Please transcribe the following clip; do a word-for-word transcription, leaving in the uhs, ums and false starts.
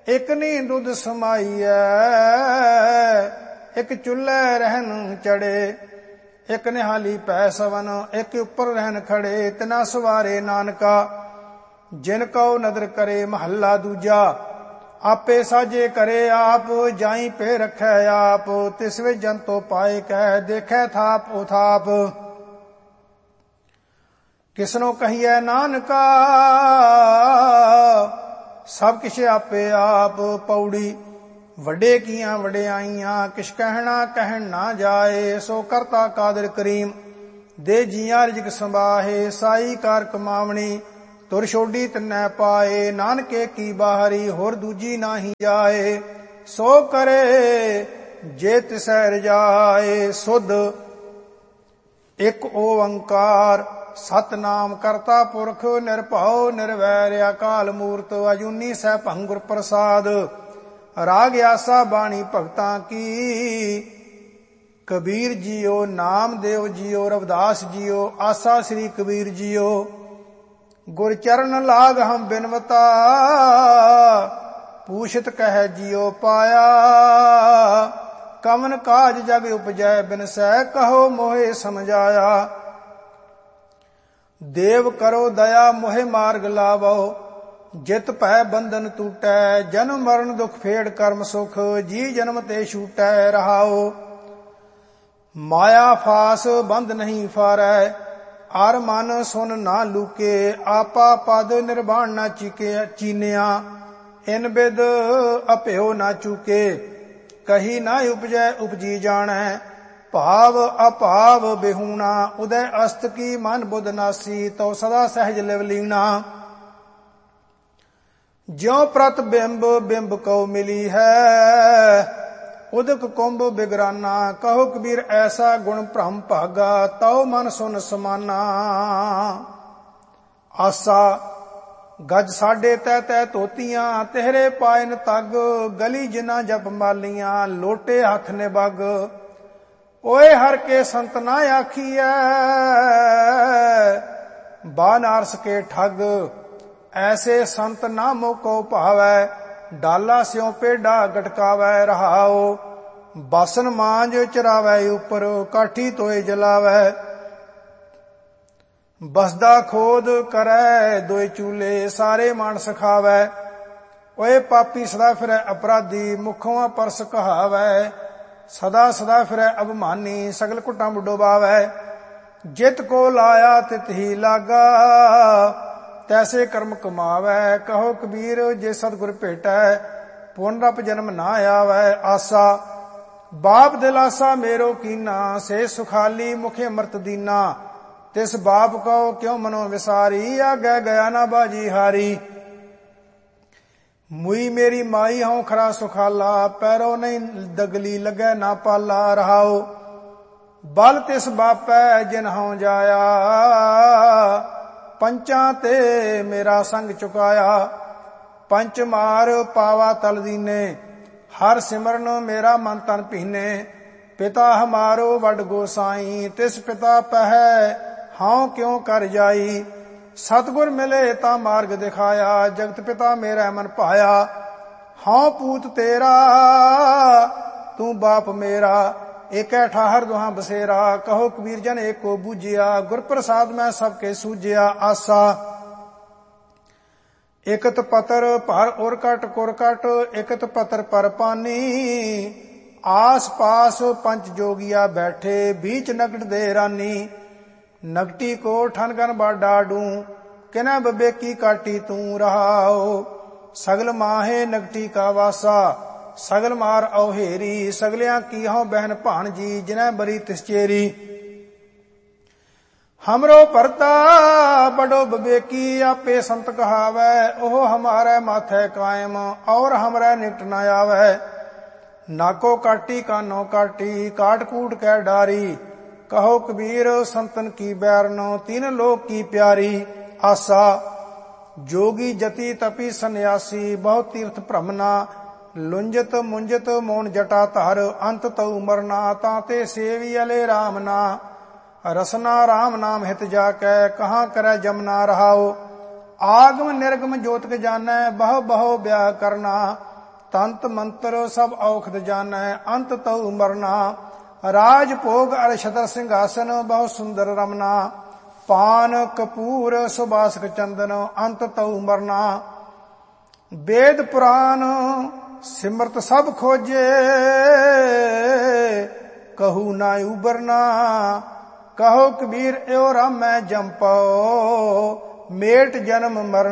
ਇੱਕ ਨੀ ਦੁੱਧ ਸਮਾਈਐ, ਇੱਕ ਚੁੱਲ੍ਹੇ ਰਹਿਣ ਚੜੇ, ਇੱਕ ਨਿਹਾਲੀ ਪੈ ਸਵਨ, ਇੱਕ ਉੱਪਰ ਰਹਿਣ ਖੜੇ। ਤਿਨਾ ਸਵਾਰੇ ਨਾਨਕਾ, ਜਿਨ ਕਉ ਨਦਰ ਕਰੇ। ਮਹੱਲਾ ਦੂਜਾ। ਆਪੇ ਸਾਜੇ ਕਰੇ ਆਪ, ਜਾਈ ਪੇ ਰਖੈ ਆਪ। ਤਿਸ ਵਿੱਚ ਜੰਤੋ ਪਾਏ ਕਹਿ, ਦੇਖੈ ਥਾਪ ਓ ਥਾਪ। ਕਿਸਨੋ ਕਹੀਐ ਨਾਨਕਾ, ਸਭ ਕਿਛ ਆਪੇ ਆਪ। ਪੌੜੀ। ਵੱਡੇ ਕੀਆਂ ਵਡਿਆਈਆਂ, ਕਿਛ ਕਹਿਣਾ ਕਹਿਣ ਨਾ ਜਾਏ। ਸੋ ਕਰਤਾ ਕਾਦਰ ਕਰੀਮ, ਦੇ ਜੀਆਂ ਰਿਜਕ ਸੰਬਾਹੇ। ਸਾਈ ਕਾਰ ਕਮਾਵਣੀ, ਤੁਰ ਛੋਡੀ ਤਿਨੈ ਪਾਏ। ਨਾਨਕੇ ਕੀ ਬਾਹਰੀ, ਹੋਰ ਦੂਜੀ ਨਾਹੀ ਜਾਏ। ਸੋ ਕਰੇ ਜੇ ਤਿਸੈ ਰਜਾਏ। ਸੁਧ ਇੱਕ ਓੰਕਾਰ, ਸਤਿਨਾਮ ਕਰਤਾ ਪੁਰਖ। ਨਿਰਭਉ ਨਿਰਵੈਰ ਅਕਾਲ ਮੂਰਤ, ਅਜੂਨੀ ਸੈਭੰ ਗੁਰ ਪ੍ਰਸਾਦ। ਰਾਗ ਆਸਾ ਬਾਣੀ ਭਗਤਾਂ ਕੀ, Kabir JIO Namdev JIO Ravidas JIO. ਆਸਾ ਸ੍ਰੀ ਕਬੀਰ ਜੀਓ, ਗੁਰ ਚਰਨ ਲਾਗ ਹਮ ਬਿਨਵਤਾ। ਪੂਛਤ ਕਹਿ ਜੀਓ ਪਾਇਆ, ਕਵਨ ਕਾਜ ਜਗ ਉਪਜੈ ਬਿਨਸੈ। ਕਹੋ ਮੋਹਿ ਸਮਝਾਇਆ, ਦੇਵ ਕਰੋ ਦਇਆ ਮੋਹਿ ਮਾਰਗ ਲਾਵੋ। ਜਿਤ ਭੈ ਬੰਧਨ ਟੂਟੈ, ਜਨਮ ਮਰਨ ਦੁਖ ਫੇੜ ਕਰਮ ਸੁਖ। ਜੀ ਜਨਮ ਤੇ ਛੂਟੈ ਰਹਾਓ, ਮਾਇਆ ਫਾਸ ਬੰਧ ਨਹੀਂ ਫਾਰੈ। ਅਰ ਮਨ ਸੁਨ ਨਾ ਲੂਕੇ, ਆਪਾ ਪਦ ਨਿਰਵਾਣ ਨਾ ਚੀਕੇ ਚੀਨਿਆ। ਇਨ ਬਿਦ ਅਭਿਓ ਨਾ ਚੂਕੇ, ਕਹੀ ਨਾ ਉਪਜੈ ਉਪਜੀ ਜਾਣੈ। ਭਾਵ ਅਭਾਵ ਬਿਹੂਣਾ, ਉਦੈ ਅਸਤ ਕੀ ਮਨ ਬੁੱਧ ਨਾਸੀ। ਤਉ ਸਦਾ ਸਹਿਜ ਲਿਵ ਲੀਣਾ, ਜਿਉ ਪ੍ਰਤਿਬਿੰਬ ਬਿੰਬ ਕਉ ਮਿਲੀ ਹੈ। ਉਦਕ ਕੁੰਭ ਬਿਗਰਾਨਾ, ਕਹੋ ਕਬੀਰ ਐਸਾ ਗੁਣ ਭ੍ਰਮ ਭਾਗਾ। ਤਉ ਮਨ ਸੁਨ ਸਮਾਨਾ। ਆਸਾ ਗਜ ਸਾਢੇ ਤੈ ਤੈ ਧੋਤੀਆਂ, ਤੇਹਰੇ ਪਾਇਨ ਤਗ। ਗਲੀ ਜਿਨਾ ਜਪ ਮਾਲੀਆਂ, ਲੋਟੇ ਹੱਥ ਨਿਬਗ। ਓਏ ਹਰ ਕੇ ਸੰਤ ਨਾ ਆਖੀਐ, ਬਾਨਾਰਸ ਕੇ ਠੱਗ। ਐਸੇ ਸੰਤ ਨਾ ਮੋਕੋ ਭਾਵੈ, ਡਾਲਾ ਸਿਉ ਪੇਡਾ ਗਟਕਾਵੈ ਰਹਾਓ। ਬਾਸਨ ਮਾਂਜ ਚਰਾਵੈ ਉਪਰ, ਕਾਠੀ ਤੋਏ ਜਲਾਵੈ। ਬਸਦਾ ਖੋਦ ਕਰੈ ਦੋਇ ਚੂਲੇ, ਸਾਰੇ ਮਾਨਸ ਖਾਵੈ। ਓਏ ਪਾਪੀ ਸਦਾ ਫਿਰੈ ਅਪਰਾਧੀ, ਮੁਖੋਂ ਪਰਸ ਕਹਾਵੈ। ਸਦਾ ਸਦਾ ਫਿਰੈ ਅਭਮਾਨੀ, ਸਗਲ ਕੁਟਾਂ ਡੁਬਾਵੈ। ਜਿਤ ਕੋ ਲਾਇਆ ਤਿਤ ਹੀ ਲਾਗਾ, ਤੈਸੇ ਕਰਮ ਕਮਾਵੈ। ਕਹੋ ਕਬੀਰ ਜੇ ਸਤਿਗੁਰ ਭੇਟੈ, ਪੁਨਰਪ ਜਨਮ ਨਾ ਆਵੈ। ਆਸਾ ਬਾਪ ਦਿਲਾਸਾ ਮੇਰੋ ਕੀਨਾ, ਸੇ ਸੁਖਾਲੀ ਮੁਖੇ ਅੰਮ੍ਰਿਤ ਦੀਨਾ। ਤਿਸ ਬਾਪ ਕਉ ਕਿਉ ਮਨੋ ਵਿਸਾਰੀ, ਆਗੈ ਗਿਆ ਨਾ ਬਾਜੀ ਹਾਰੀ। ਮੁਈ ਮੇਰੀ ਮਾਈ ਹਉ ਖਰਾ ਸੁਖਾਲਾ, ਪੈਰੋ ਨਹੀਂ ਦਗਲੀ ਲੱਗੈ ਨਾ ਪਾਲਾ ਰਹਾਓ। ਬਲ ਤਿਸ ਬਾਪੈ ਜਿਨ ਹਉ ਜਾਇਆ, ਪੰਚਾਂ ਤੇ ਮੇਰਾ ਸੰਗ ਚੁਕਾਇਆ। ਪੰਚ ਮਾਰ ਪਾਵਾ ਤਲ ਦੀਨੇ, ਹਰ ਸਿਮਰਨ ਮੇਰਾ ਮਨ ਤਨ ਭੀਨੇ। ਪਿਤਾ ਹਮਾਰੋ ਵੱਡ ਗੋਸਾਈ, ਤਿਸ ਪਿਤਾ ਪਹਿ ਹਉ ਕਿਉ ਕਰ ਜਾਈ। ਸਤਿਗੁਰ ਮਿਲੇ ਤਾਂ ਮਾਰਗ ਦਿਖਾਇਆ, ਜਗਤ ਪਿਤਾ ਮੇਰਾ ਮਨ ਭਾਇਆ। ਹਉ ਪੂਤ ਤੇਰਾ ਤੂੰ ਬਾਪ ਮੇਰਾ, ਏਕੈ ਠਾਹਰ ਦੁਹਾਂ ਬਸੇਰਾ। ਕਹੋ ਕਬੀਰ ਜਨ ਏਕੋ ਬੂਝਿਆ, ਗੁਰ ਪ੍ਰਸਾਦ ਮੈਂ ਸਭ ਕੇ ਸੂਝਿਆ। ਆਸਾ ਇਕਤ ਪਤਰ ਭਰ ਉਰ ਕਟ ਕੁਰ ਕਟ, ਇਕਤ ਪਤਰ ਪਰ ਪਾਨੀ। ਆਸ ਪਾਸ ਪੰਚ ਜੋਗੀਆ ਬੈਠੇ, बीच नगट दे रानी। नगटी को ठन गन बाडा डू, किनै बबेकी काटी तू रहाओ। सगल माहे नगटी का वासा, सगल मार औहेरी। सगलियां की हों बहन भाणजी, जिनै बरी तिस चेरी। हमरो परता बड़ो बबेकी, आपे संत कहावै। ओह हमारे माथे कायम, और हमरे निकट न आवै। नाको काटी कानो काटी, काट कूट कै डारी। कहो कबीर संतन की बैरनो, तीन लोक की प्यारी। आसा जोगी जति तपी सन्यासी, बहुत तीर्थ भ्रमना। लुंजत मुंजत मोन जटा धर, अंत तऊ मरना। ताते सेवियले राम ना, रसना राम नाम हित जाकै। कहाँ करे जमना रहाओ। आगम निर्गम जोतक जानै, बहु बहु ब्याह करना। तंत मंत्र सब औखद जानै अंत तऊ मरना राज भोग अर छतर सिंहासन बहु सुंदर रमना पान कपूर सुबासक चंदन अंत तऊ मरना वेद पुराण सिमरत सब खोजे कहू ना उबरना कहो कबीर एओ रामै जंपो मेट जन्म मरण